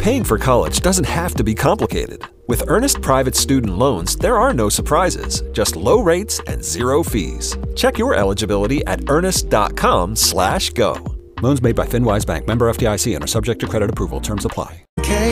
Paying for college doesn't have to be complicated. With Earnest Private Student Loans, there are no surprises, just low rates and zero fees. Check your eligibility at earnest.com/go. Loans made by FinWise Bank, member FDIC, and are subject to credit approval. Terms apply.